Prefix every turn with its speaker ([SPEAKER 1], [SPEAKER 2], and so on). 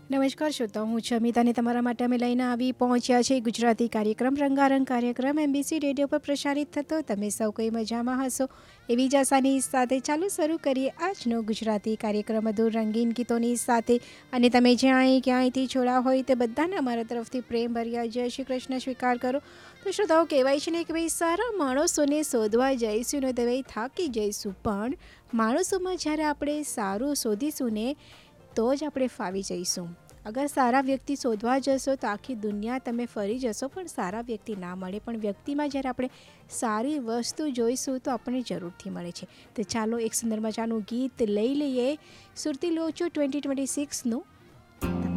[SPEAKER 1] નમસ્કાર શ્રોતા, હું છું અમિતા અને તમારા માટે અમે લઈને આવી પહોંચ્યા છે ગુજરાતી કાર્યક્રમ રંગારંગ કાર્યક્રમ MBC રેડિયો પર પ્રસારિત થતો. તમે સૌ કોઈ મજામાં હશો એવી જ આશાની સાથે ચાલુ શરૂ કરીએ આજનો ગુજરાતી કાર્યક્રમ મધુર રંગીન ગીતોની સાથે. અને તમે જ્યાં ક્યાંયથી છોડા હોય તે બધાને અમારા તરફથી પ્રેમ ભર્યા જય શ્રી કૃષ્ણ સ્વીકાર કરો. તો શ્રોતાઓ, કહેવાય છે ને કે ભાઈ સારા માણસોને શોધવા જઈશું ને તો ભાઈ થાકી જઈશું, પણ માણસોમાં જ્યારે આપણે સારું શોધીશું ને તો જ આપણે ફાવી જઈશું. અગર સારા વ્યક્તિ શોધવા જશો તો આખી દુનિયા તમે ફરી જશો પણ સારા વ્યક્તિ ના મળે. પણ વ્યક્તિમાં જ્યારે આપણે સારી વસ્તુ જોઈશું તો આપણને જરૂરથી મળે છે. તો ચાલો એક સુંદર મજાનું ગીત લઈ લઈએ સુરતી લોચો 2026નું.